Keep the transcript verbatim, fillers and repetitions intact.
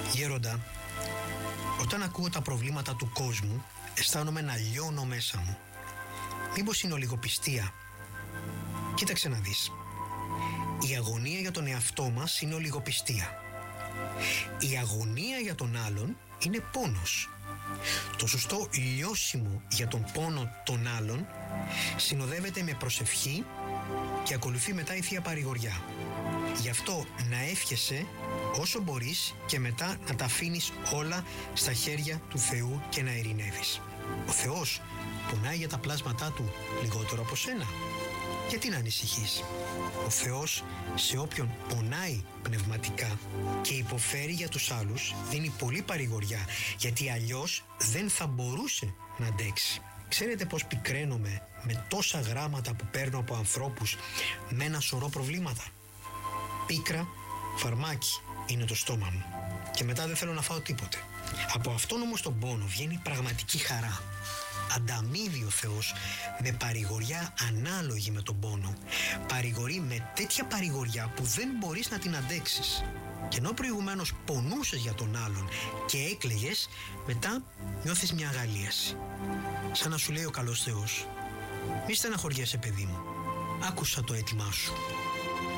Γέροντα, όταν ακούω τα προβλήματα του κόσμου, αισθάνομαι να λιώνω μέσα μου. Μήπως είναι ολιγοπιστία? Κοίταξε να δεις. Η αγωνία για τον εαυτό μας είναι ολιγοπιστία. Η αγωνία για τον άλλον είναι πόνος. Το σωστό λιώσιμο για τον πόνο των άλλων συνοδεύεται με προσευχή και ακολουθεί μετά η Θεία Παρηγοριά. Γι' αυτό να εύχεσαι όσο μπορείς και μετά να τα αφήνεις όλα στα χέρια του Θεού και να ειρηνεύεις. Ο Θεός πονάει για τα πλάσματά του λιγότερο από σένα. Γιατί να ανησυχείς? Ο Θεός σε όποιον πονάει πνευματικά και υποφέρει για τους άλλους δίνει πολύ παρηγοριά, γιατί αλλιώς δεν θα μπορούσε να αντέξει. Ξέρετε πως πικραίνομαι με τόσα γράμματα που παίρνω από ανθρώπους με ένα σωρό προβλήματα? Πίκρα, φαρμάκι είναι το στόμα μου και μετά δεν θέλω να φάω τίποτε. Από αυτόν όμως τον πόνο βγαίνει πραγματική χαρά. Ανταμείβει ο Θεός με παρηγοριά ανάλογη με τον πόνο. Παρηγορεί με τέτοια παρηγοριά που δεν μπορείς να την αντέξεις. Και ενώ προηγουμένως πονούσες για τον άλλον και έκλαιγες, μετά νιώθεις μια αγαλίαση. Σαν να σου λέει ο καλός Θεός: μη στεναχωριέσαι, παιδί μου, άκουσα το αίτημά σου.